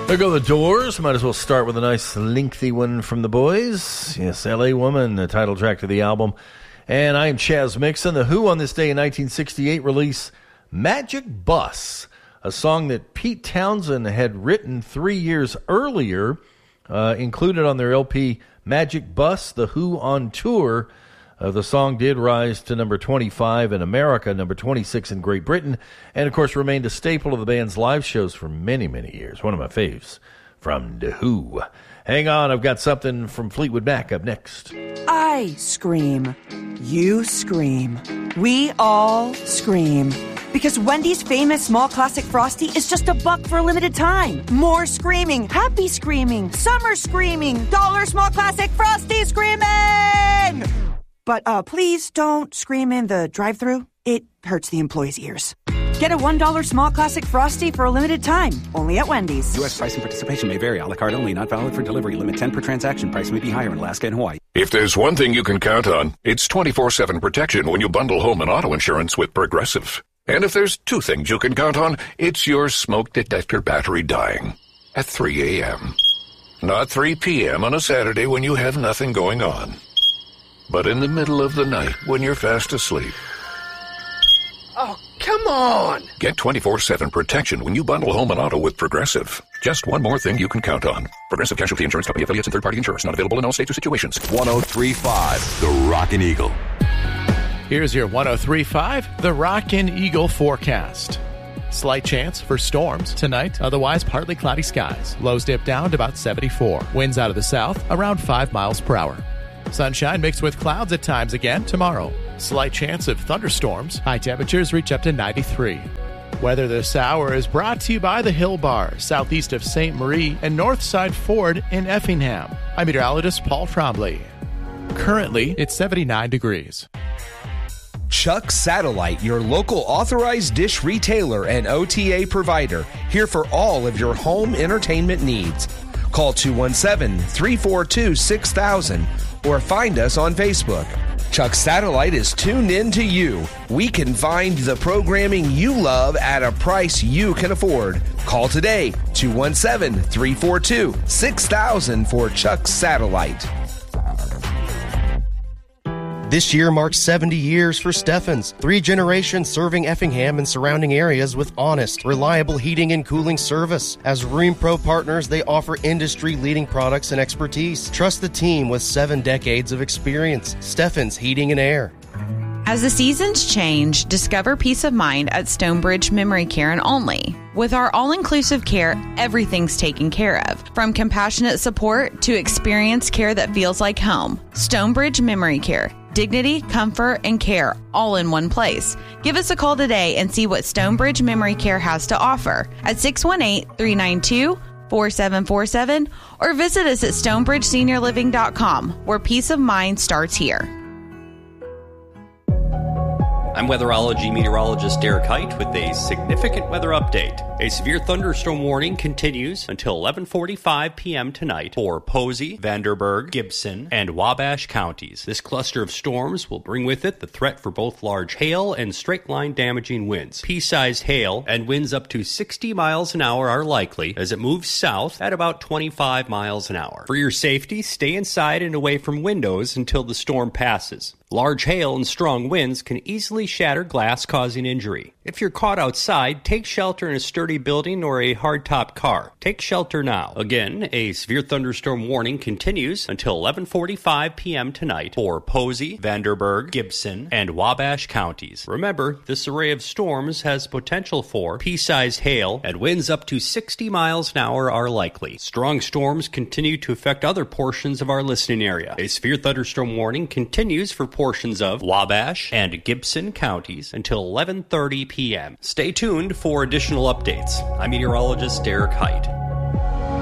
There go the Doors. Might as well start with a nice lengthy one from the boys. Yes, L.A. Woman, the title track to the album. And I am Chaz Mixon. The Who on this day in 1968 release Magic Bus, a song that Pete Townsend had written 3 years earlier, included on their LP Magic Bus, The Who on Tour. The song did rise to number 25 in America, number 26 in Great Britain, and of course remained a staple of the band's live shows for many, many years. One of my faves from The Who. Hang on, I've got something from Fleetwood Mac up next. I scream. You scream. We all scream. Because Wendy's famous small classic Frosty is just $1 for a limited time. More screaming, happy screaming, summer screaming, dollar small classic Frosty screaming! But please don't scream in the drive-thru. It hurts the employees' ears. Get a $1 small classic Frosty for a limited time, only at Wendy's. U.S. price and participation may vary. A la carte only, not valid for delivery. Limit 10 per transaction. Price may be higher in Alaska and Hawaii. If there's one thing you can count on, it's 24/7 protection when you bundle home and auto insurance with Progressive. And if there's two things you can count on, it's your smoke detector battery dying at 3 a.m. Not 3 p.m. on a Saturday when you have nothing going on, but in the middle of the night when you're fast asleep. Oh, come on! Get 24/7 protection when you bundle home and auto with Progressive. Just one more thing you can count on. Progressive Casualty Insurance Company, affiliates, and third-party insurers. Not available in all states or situations. 103.5, The Rockin' Eagle. Here's your 103.5, The Rockin' Eagle forecast. Slight chance for storms tonight, otherwise partly cloudy skies. Lows dip down to about 74. Winds out of the south, around 5 miles per hour. Sunshine mixed with clouds at times again tomorrow. Slight chance of thunderstorms. High temperatures reach up to 93. Weather this hour is brought to you by the Hill Bar, southeast of St. Marie and Northside Ford in Effingham. I'm meteorologist Paul Trombley. Currently, it's 79 degrees. Chuck Satellite, your local authorized dish retailer and OTA provider, here for all of your home entertainment needs. Call 217-342-6000 or find us on Facebook. Chuck Satellite is tuned in to you. We can find the programming you love at a price you can afford. Call today, 217-342-6000 for Chuck Satellite. This year marks 70 years for Steffens, 3 generations serving Effingham and surrounding areas with honest, reliable heating and cooling service. As Rheem Pro partners, they offer industry-leading products and expertise. Trust the team with 7 decades of experience. Steffens Heating and Air. As the seasons change, discover peace of mind at Stonebridge Memory Care and Only. With our all-inclusive care, everything's taken care of. From compassionate support to experienced care that feels like home. Stonebridge Memory Care. Dignity, comfort, and care all in one place. Give us a call today and see what Stonebridge Memory Care has to offer at 618-392-4747 or visit us at stonebridgeseniorliving.com, where peace of mind starts here. I'm weatherology meteorologist Derek Height with a significant weather update. A severe thunderstorm warning continues until 11:45 p.m. tonight for Posey, Vanderburgh, Gibson, and Wabash counties. This cluster of storms will bring with it the threat for both large hail and straight-line damaging winds. Pea-sized hail and winds up to 60 miles an hour are likely as it moves south at about 25 miles an hour. For your safety, stay inside and away from windows until the storm passes. Large hail and strong winds can easily shatter glass, causing injury. If you're caught outside, take shelter in a sturdy building or a hardtop car. Take shelter now. Again, a severe thunderstorm warning continues until 11:45 p.m. tonight for Posey, Vanderburgh, Gibson, and Wabash counties. Remember, this array of storms has potential for pea-sized hail, and winds up to 60 miles an hour are likely. Strong storms continue to affect other portions of our listening area. A severe thunderstorm warning continues for portions of Wabash and Gibson counties until 11:30 p.m. Stay tuned for additional updates. I'm meteorologist Derek Height.